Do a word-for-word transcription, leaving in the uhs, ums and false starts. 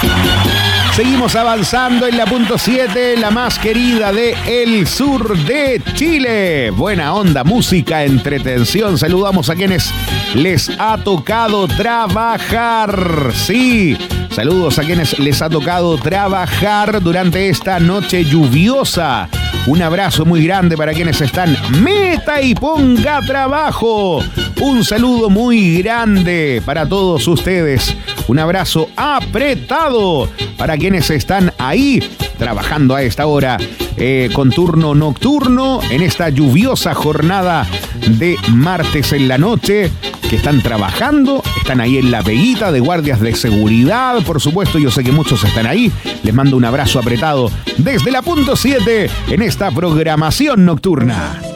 Seguimos avanzando en la punto siete, la más querida de el sur de Chile. Buena onda, música, entretención. Saludamos a quienes les ha tocado trabajar. Sí, saludos a quienes les ha tocado trabajar durante esta noche lluviosa. Un abrazo muy grande para quienes están meta y ponga trabajo. Un saludo muy grande para todos ustedes. Un abrazo apretado para quienes están ahí trabajando a esta hora eh, con turno nocturno en esta lluviosa jornada de martes en la noche, que están trabajando, están ahí en la peguita de guardias de seguridad, por supuesto, yo sé que muchos están ahí. Les mando un abrazo apretado desde la punto siete en esta programación nocturna.